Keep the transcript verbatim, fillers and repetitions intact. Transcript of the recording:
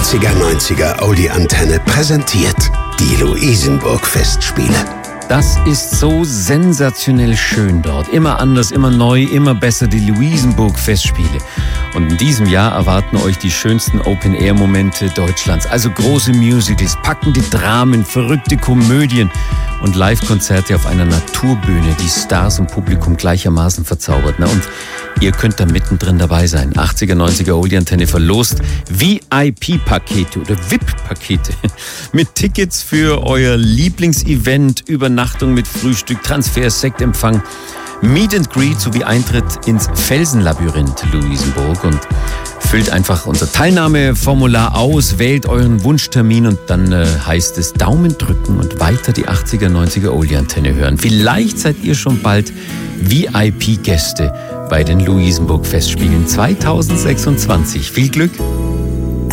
achtziger neunziger Oldie Antenne präsentiert die Luisenburg-Festspiele. Das ist so sensationell schön dort. Immer anders, immer neu, immer besser, die Luisenburg-Festspiele. Und in diesem Jahr erwarten euch die schönsten Open-Air-Momente Deutschlands. Also große Musicals, packende Dramen, verrückte Komödien und Live-Konzerte auf einer Naturbühne, die Stars und Publikum gleichermaßen verzaubert. Na, und ihr könnt da mittendrin dabei sein. achtziger neunziger Oldie Antenne verlost V I P-Pakete oder V I P-Pakete mit Tickets für euer Lieblingsevent, Übernachtung mit Frühstück, Transfer, Sektempfang, Meet and Greet sowie Eintritt ins Felsenlabyrinth Luisenburg. Und füllt einfach unser Teilnahmeformular aus, wählt euren Wunschtermin und dann äh, heißt es Daumen drücken und weiter die achtziger neunziger Oldie Antenne hören. Vielleicht seid ihr schon bald V I P-Gäste bei den Luisenburg Festspielen zweitausendsechsundzwanzig. Viel Glück!